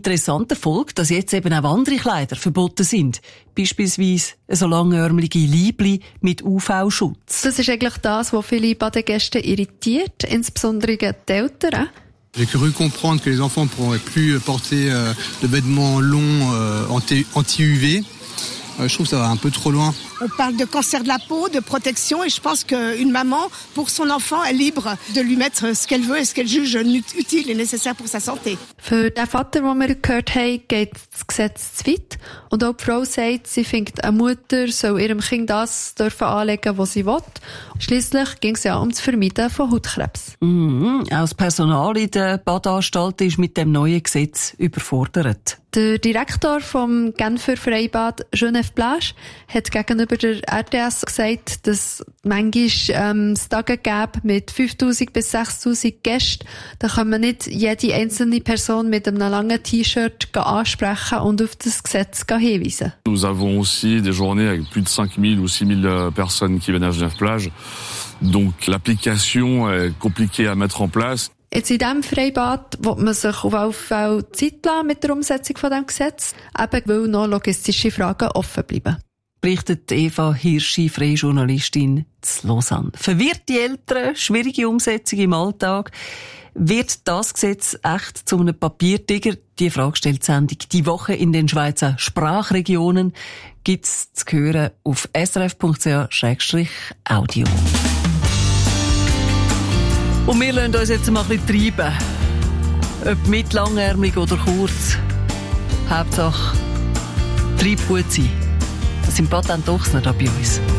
interessant Erfolg, dass jetzt eben auch andere Kleider verboten sind. Beispielsweise so langärmelige Leibli mit UV-Schutz. Das ist eigentlich das, was viele Badegäste irritiert, insbesondere die Eltern. J'ai cru comprendre que les enfants ne pourraient plus porter de vêtements longs anti-UV. Je trouve que ça va un peu trop loin. On parle de cancer de la peau, de protection, et je pense qu'une maman, pour son enfant, est libre de lui mettre ce qu'elle veut et ce qu'elle juge utile et nécessaire pour sa santé. Für den Vater, den wir gehört haben, geht das Gesetz zu weit. Und auch die Frau sagt, sie findet, eine Mutter soll ihrem Kind das dürfen anlegen, was sie will. Schliesslich ging es ja um das Vermeiden von Hautkrebs. Auch das Personal in den Badanstalten ist mit dem neuen Gesetz überfordert. Der Direktor vom Genfer Freibad, Geneviève Plage, hat gegenüber der RTS gesagt, dass manchmal es Tage gäbe mit 5'000 bis 6'000 Gästen. Da kann man nicht jede einzelne Person mit einem langen T-Shirt ansprechen und auf das Gesetz hinweisen. Nous avons aussi des journées avec plus de 5 000 ou 6 000 personnes qui viennent à Geneviève Plage. Donc l'application est compliquée à mettre en place. Jetzt in diesem Freibad will man sich auf jeden Fall Zeit lassen mit der Umsetzung von diesem Gesetz, eben weil noch logistische Fragen offen bleiben. Berichtet Eva Hirschi, freie Journalistin zu Lausanne. Verwirrte Eltern, schwierige Umsetzung im Alltag. Wird das Gesetz echt zu einem Papiertiger? Die Frage stellt die Sendung «Die Woche in den Schweizer Sprachregionen» gibt's zu hören auf srf.ch/audio. Und wir lassen uns jetzt mal ein bisschen treiben. Ob mit langärmelig oder kurz. Hauptsache, treib gut sein. Das sind Patent Ochsner da bei uns.